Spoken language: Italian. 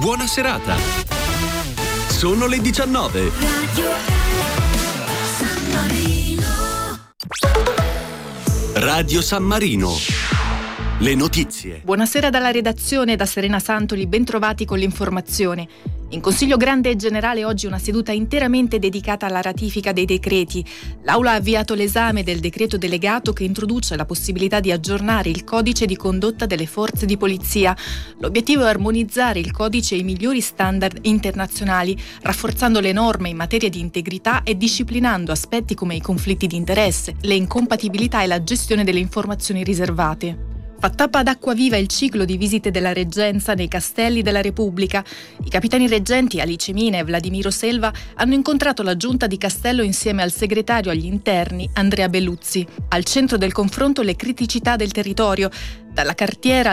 Buona serata. Sono le 19. Radio San Marino. Le notizie. Buonasera dalla redazione, da Serena Santoli, bentrovati con l'informazione. In Consiglio Grande e Generale oggi una seduta interamente dedicata alla ratifica dei decreti. L'Aula ha avviato l'esame del decreto delegato che introduce la possibilità di aggiornare il codice di condotta delle forze di polizia. L'obiettivo è armonizzare il codice ai migliori standard internazionali, rafforzando le norme in materia di integrità e disciplinando aspetti come i conflitti di interesse, le incompatibilità e la gestione delle informazioni riservate. Fa tappa ad acqua viva il ciclo di visite della Reggenza nei Castelli della Repubblica. I capitani reggenti Alice Mina e Vladimiro Selva hanno incontrato la giunta di Castello insieme al segretario agli interni Andrea Belluzzi. Al centro del confronto le criticità del territorio, dalla cartiera